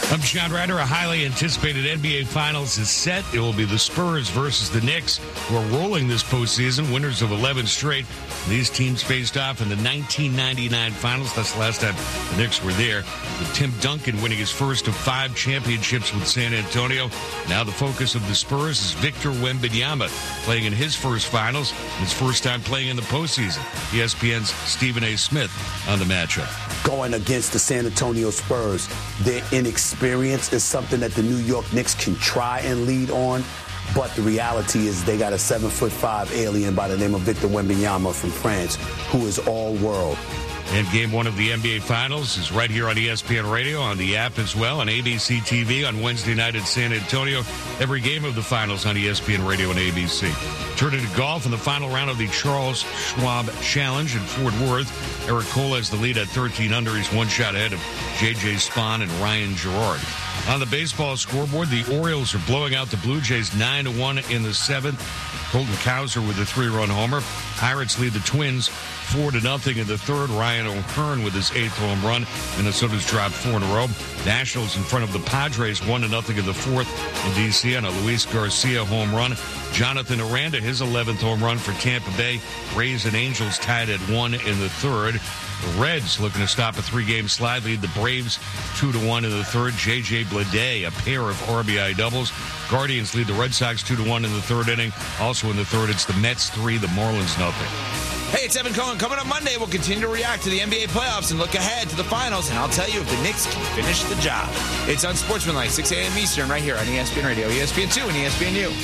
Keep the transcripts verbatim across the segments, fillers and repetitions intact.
I'm John Ryder. A highly anticipated N B A Finals is set. It will be the Spurs versus the Knicks, who are rolling this postseason, winners of eleven straight. These teams faced off in the nineteen ninety-nine Finals. That's the last time the Knicks were there, with Tim Duncan winning his first of five championships with San Antonio. Now the focus of the Spurs is Victor Wembanyama, playing in his first Finals, his first time playing in the postseason. E S P N's Stephen A. Smith on the matchup. Going against the San Antonio Spurs, their inexperience is something that the New York Knicks can try and lead on, but the reality is they got a seven foot five alien by the name of Victor Wembanyama from France, who is all world. And game one of the N B A Finals is right here on E S P N Radio, on the app as well, on A B C T V on Wednesday night in San Antonio. Every game of the Finals on E S P N Radio and A B C. Turning to golf in the final round of the Charles Schwab Challenge in Fort Worth. Eric Cole has the lead at thirteen under. He's one shot ahead of J J Spahn and Ryan Gerard. On the baseball scoreboard, the Orioles are blowing out the Blue Jays nine to one in the seventh. Colton Cowser with a three-run homer. Pirates lead the Twins four to nothing in the third. Ryan O'Hearn with his eighth home run. Minnesota's dropped four in a row. Nationals in front of the Padres one to nothing in the fourth in D C on a Luis Garcia home run. Jonathan Aranda, his eleventh home run for Tampa Bay. Rays and Angels tied at one in the third. The Reds looking to stop a three-game slide, lead the Braves two to one in the third. J J Bleday, a pair of R B I doubles. Guardians lead the Red Sox two to one in the third inning. Also in the third, it's the Mets three, the Marlins nothing. Hey, it's Evan Cohen. Coming up Monday, we'll continue to react to the N B A playoffs and look ahead to the finals, and I'll tell you if the Knicks can finish the job. It's Unsportsmanlike, six a.m. Eastern, right here on E S P N Radio, E S P N two, and E S P N U.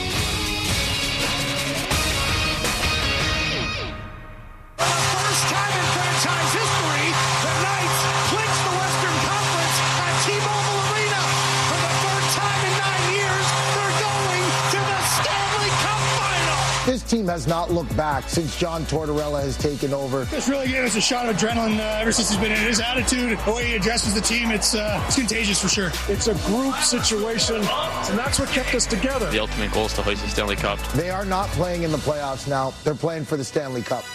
This team has not looked back since John Tortorella has taken over. This really gave us a shot of adrenaline uh, ever since he's been in. His attitude, the way he addresses the team, it's, uh, it's contagious for sure. It's a group situation, and that's what kept us together. The ultimate goal is to hoist the Stanley Cup. They are not playing in the playoffs now. They're playing for the Stanley Cup.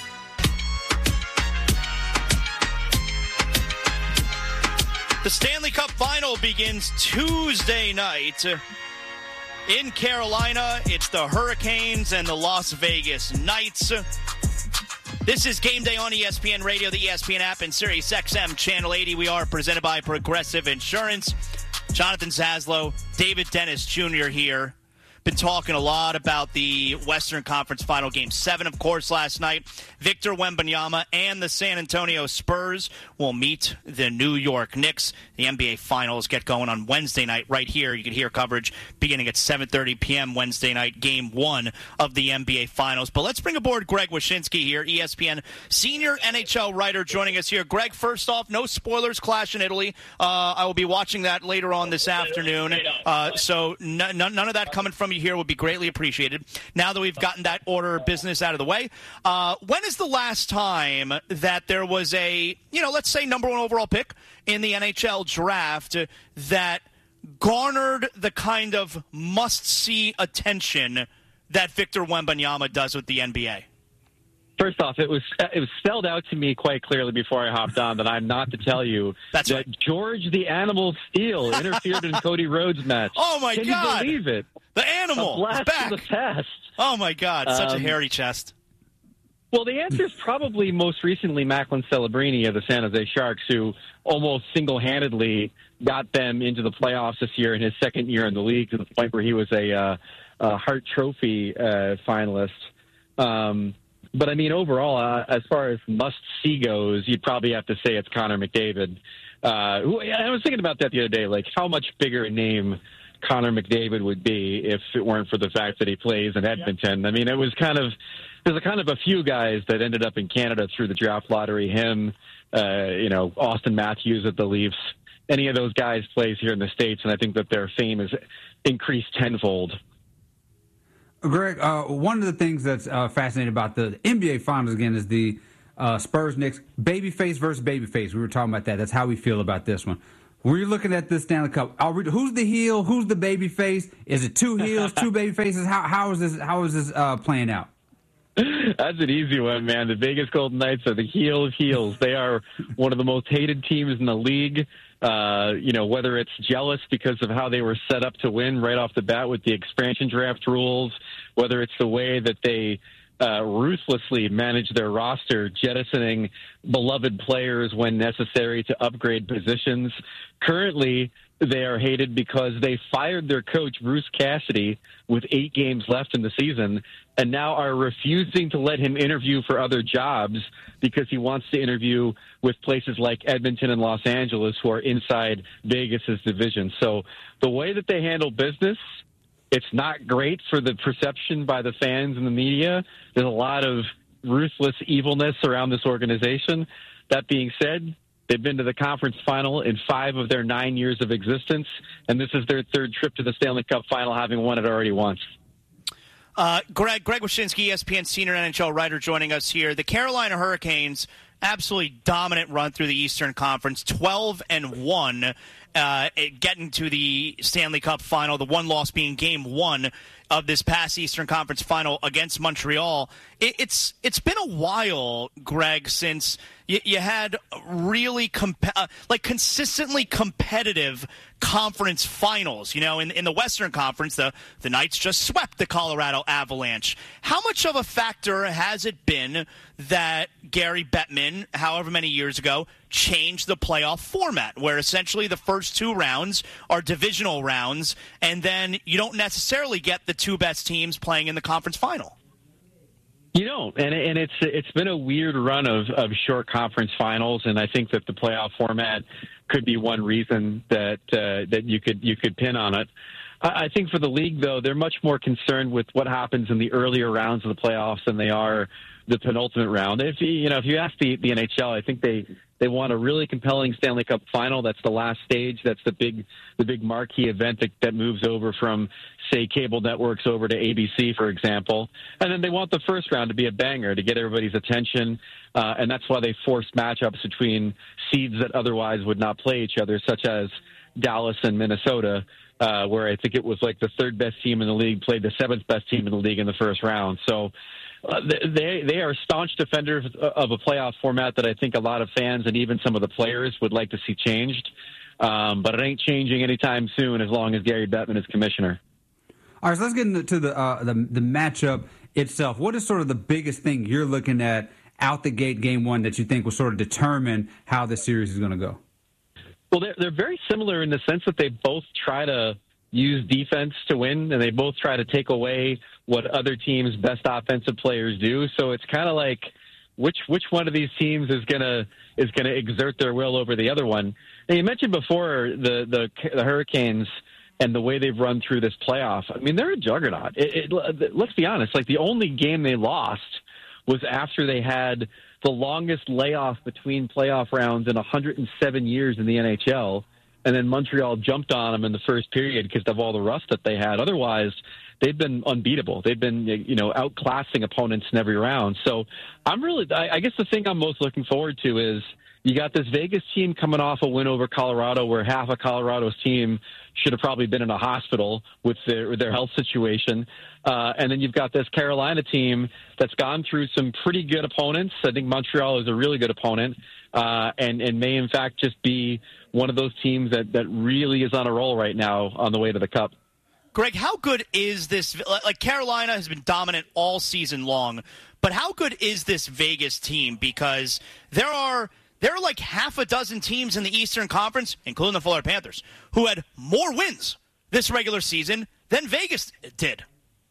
The Stanley Cup final begins Tuesday night. In Carolina, it's the Hurricanes and the Las Vegas Knights. This is Game Day on E S P N Radio, the E S P N app, and Sirius X M Channel eighty. We are presented by Progressive Insurance. Jonathan Zaslow, David Dennis Junior here. Been talking a lot about the Western Conference Final Game seven, of course, last night. Victor Wembanyama and the San Antonio Spurs will meet the New York Knicks. The N B A Finals get going on Wednesday night right here. You can hear coverage beginning at seven thirty p.m. Wednesday night, Game one of the N B A Finals. But let's bring aboard Greg Wyshynski here, E S P N senior N H L writer joining us here. Greg, first off, no spoilers, Clash in Italy. Uh, I will be watching that later on this afternoon. Uh, so n- none of that coming from you here would be greatly appreciated. Now that we've gotten that order of business out of the way, uh, when is the last time that there was a, you know, let's say number one overall pick in the N H L draft that garnered the kind of must-see attention that Victor Wembanyama does with the N B A? First off, it was it was spelled out to me quite clearly before I hopped on that I'm not to tell you That's that right. George the Animal Steele interfered in Cody Rhodes' match. Oh, my Can God. Can you believe it? The animal A blast is back. to the past. Oh, my God. Such Um, a hairy chest. Well, the answer is probably most recently Macklin Celebrini of the San Jose Sharks, who almost single-handedly got them into the playoffs this year in his second year in the league, to the point where he was a, uh, a Hart Trophy uh, finalist. Um, but, I mean, overall, uh, as far as must-see goes, you'd probably have to say it's Connor McDavid. Uh, who, I was thinking about that the other day, like how much bigger a name Connor McDavid would be if it weren't for the fact that he plays in Edmonton. I mean, it was kind of there's a kind of a few guys that ended up in Canada through the draft lottery. Him, uh, you know, Austin Matthews at the Leafs. Any of those guys plays here in the States, and I think that their fame is increased tenfold. Greg, uh, one of the things that's uh, fascinating about the N B A Finals again is the uh, Spurs Knicks babyface versus babyface. We were talking about that. That's how we feel about this one. When you're looking at this Stanley Cup, are we, who's the heel? Who's the baby face? Is it two heels, two baby faces? How how is this how is this uh, playing out? That's an easy one, man. The Vegas Golden Knights are the heel of heels. They are one of the most hated teams in the league. Uh, you know, whether it's jealous because of how they were set up to win right off the bat with the expansion draft rules, whether it's the way that they uh, ruthlessly manage their roster, jettisoning beloved players when necessary to upgrade positions. Currently, they are hated because they fired their coach, Bruce Cassidy, with eight games left in the season, and now are refusing to let him interview for other jobs because he wants to interview with places like Edmonton and Los Angeles, who are inside Vegas's division. So the way that they handle business, it's not great for the perception by the fans and the media. There's a lot of ruthless evilness around this organization. That being said, they've been to the conference final in five of their nine years of existence, and this is their third trip to the Stanley Cup final, having won it already once. Uh, Greg, Greg Wyshynski, E S P N senior N H L writer, joining us here. The Carolina Hurricanes, absolutely dominant run through the Eastern Conference, twelve and one, uh, getting to the Stanley Cup final, the one loss being game one of this past Eastern Conference final against Montreal. It, it's it's been a while, Greg, since you, you had really comp- uh, like consistently competitive conference finals. You know, in in the Western Conference, the the Knights just swept the Colorado Avalanche. How much of a factor has it been that Gary Bettman, however many years ago, changed the playoff format, where essentially the first two rounds are divisional rounds, and then you don't necessarily get the two best teams playing in the conference final? You don't, and and it's it's been a weird run of, of short conference finals, and I think that the playoff format could be one reason that uh, that you could you could pin on it. I, I think for the league, though, they're much more concerned with what happens in the earlier rounds of the playoffs than they are the penultimate round. If you you know if you ask the, the N H L, I think they. They want a really compelling Stanley Cup final. That's the last stage. That's the big, the big marquee event that, that moves over from, say, cable networks over to A B C, for example. And then they want the first round to be a banger to get everybody's attention. Uh, and that's why they forced matchups between seeds that otherwise would not play each other, such as Dallas and Minnesota, uh, where I think it was like the third best team in the league played the seventh best team in the league in the first round. So, Uh, they they are staunch defenders of a playoff format that I think a lot of fans and even some of the players would like to see changed. Um, but it ain't changing anytime soon as long as Gary Bettman is commissioner. All right, so let's get into the, uh, the the matchup itself. What is sort of the biggest thing you're looking at out the gate game one that you think will sort of determine how this series is going to go? Well, they're, they're very similar in the sense that they both try to use defense to win, and they both try to take away what other teams' best offensive players do. So it's kind of like which which one of these teams is gonna is gonna exert their will over the other one. And you mentioned before the the, the Hurricanes and the way they've run through this playoff. I mean, they're a juggernaut. It, it, let's be honest. Like, the only game they lost was after they had the longest layoff between playoff rounds in one hundred seven years in the N H L. And then Montreal jumped on them in the first period because of all the rust that they had. Otherwise, they've been unbeatable. They've been, you know, outclassing opponents in every round. So I'm really, I, I guess the thing I'm most looking forward to is you got this Vegas team coming off a win over Colorado, where half of Colorado's team should have probably been in a hospital with their, their health situation. Uh, and then you've got this Carolina team that's gone through some pretty good opponents. I think Montreal is a really good opponent, uh, and, and may, in fact, just be one of those teams that, that really is on a roll right now on the way to the Cup. Greg, how good is this? Like, Carolina has been dominant all season long, but how good is this Vegas team? Because there are there are like half a dozen teams in the Eastern Conference, including the Florida Panthers, who had more wins this regular season than Vegas did.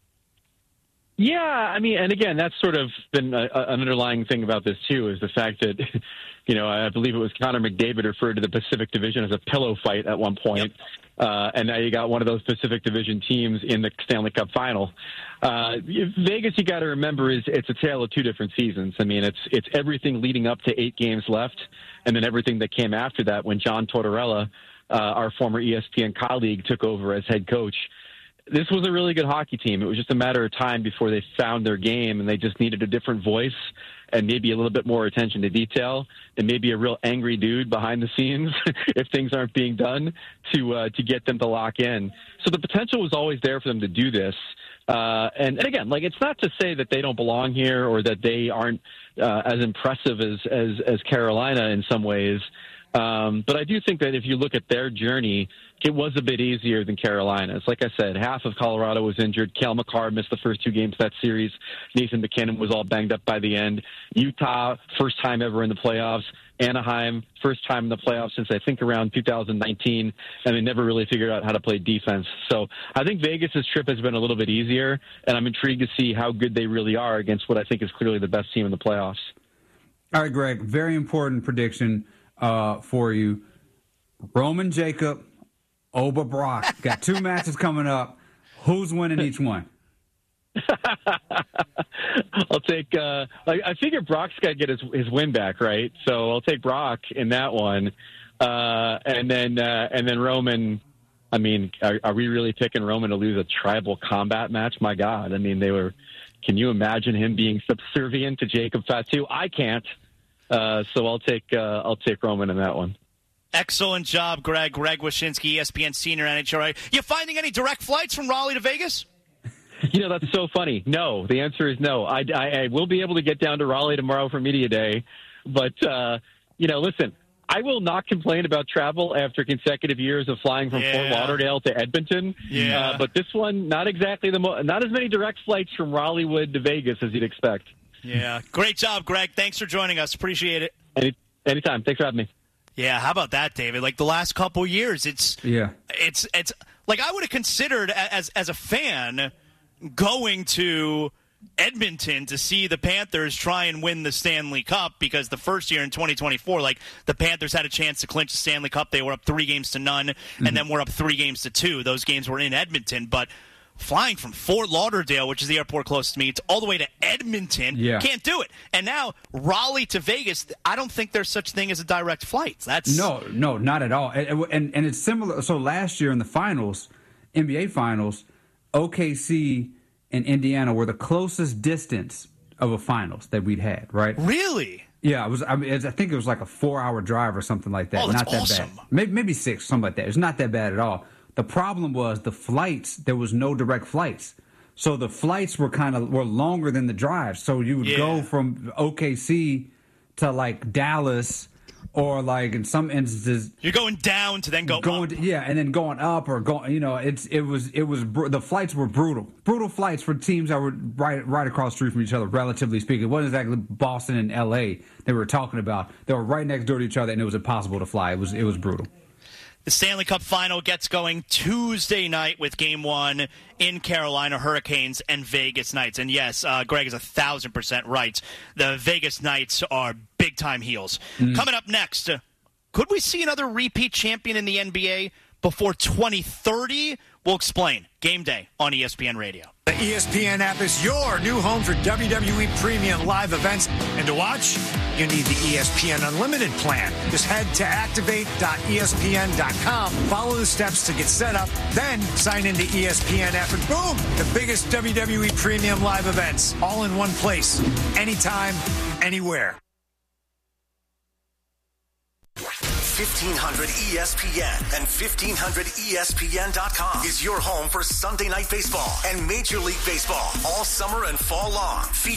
Yeah, I mean, and again, that's sort of been a, an underlying thing about this, too, is the fact that, you know, I believe it was Connor McDavid referred to the Pacific Division as a pillow fight at one point. Yep. Uh, and now you got one of those Pacific Division teams in the Stanley Cup final. Uh, Vegas, you got to remember, is it's a tale of two different seasons. I mean, it's it's everything leading up to eight games left, and then everything that came after that when John Tortorella, uh, our former E S P N colleague, took over as head coach. This was a really good hockey team. It was just a matter of time before they found their game, and they just needed a different voice and maybe a little bit more attention to detail and maybe a real angry dude behind the scenes if things aren't being done to uh, to get them to lock in. So the potential was always there for them to do this. Uh, and, and again, like, it's not to say that they don't belong here or that they aren't uh, as impressive as, as, as Carolina in some ways. Um, but I do think that if you look at their journey, it was a bit easier than Carolina's. Like I said, half of Colorado was injured. Cale Makar missed the first two games of that series. Nathan McKinnon was all banged up by the end. Utah, first time ever in the playoffs. Anaheim, first time in the playoffs since I think around two thousand nineteen, and they never really figured out how to play defense. So I think Vegas's trip has been a little bit easier, and I'm intrigued to see how good they really are against what I think is clearly the best team in the playoffs. All right, Greg, very important prediction uh, for you. Roman Jacob, Oba Brock, got two matches coming up. Who's winning each one? I'll take. Uh, I, I figure Brock's got to get his his win back, right? So I'll take Brock in that one, uh, and then uh, and then Roman. I mean, are, are we really picking Roman to lose a tribal combat match? My God! I mean, they were. Can you imagine him being subservient to Jacob Fatu? I can't. Uh, so I'll take uh, I'll take Roman in that one. Excellent job, Greg. Greg Wyshynski, E S P N senior N H L writer. You finding any direct flights from Raleigh to Vegas? You know, that's so funny. No, the answer is no. I, I, I will be able to get down to Raleigh tomorrow for Media Day. But, uh, you know, listen, I will not complain about travel after consecutive years of flying from yeah. Fort Lauderdale to Edmonton. Yeah. Uh, but this one, not exactly the mo- not as many direct flights from Raleighwood to Vegas as you'd expect. Yeah. Great job, Greg. Thanks for joining us. Appreciate it. Any, anytime. Thanks for having me. Yeah, how about that, David? Like the last couple years, it's yeah, it's it's like I would have considered as as a fan going to Edmonton to see the Panthers try and win the Stanley Cup, because the first year in twenty twenty-four, like the Panthers had a chance to clinch the Stanley Cup. They were up three games to none, mm-hmm. and then we're up three games to two. Those games were in Edmonton, but flying from Fort Lauderdale, which is the airport closest to me, it's all the way to Edmonton. Yeah. Can't do it. And now Raleigh to Vegas, I don't think there's such thing as a direct flight. That's no, no, not at all. And, and and it's similar. So last year in the finals, N B A finals, O K C and Indiana were the closest distance of a finals that we'd had. Right? Really? Yeah, it was. I, mean, I think it was like a four-hour drive or something like that. Oh, that's not that awesome. bad. Maybe maybe six, something like that. It's not that bad at all. The problem was the flights. There was no direct flights, so the flights were kind of were longer than the drives. So you would yeah. go from O K C to like Dallas, or like in some instances you're going down to then go going up. To, yeah, and then going up or going. You know, it's it was it was br- the flights were brutal, brutal flights for teams that were right right across the street from each other. Relatively speaking, it wasn't exactly Boston and L A they were talking about. They were right next door to each other, and it was impossible to fly. It was it was brutal. The Stanley Cup final gets going Tuesday night with Game One in Carolina, Hurricanes and Vegas Knights. And yes, uh, Greg is a thousand percent right. The Vegas Knights are big time heels. Mm. Coming up next, uh, could we see another repeat champion in the N B A before twenty thirty? We'll explain. Game day on E S P N Radio. The E S P N app is your new home for W W E premium live events. And to watch, you need the E S P N Unlimited plan. Just head to activate dot E S P N dot com, follow the steps to get set up, then sign into E S P N app, and boom, the biggest W W E premium live events, all in one place, anytime, anywhere. fifteen hundred E S P N and fifteen hundred E S P N dot com is your home for Sunday Night Baseball and Major League Baseball all summer and fall long. Featuring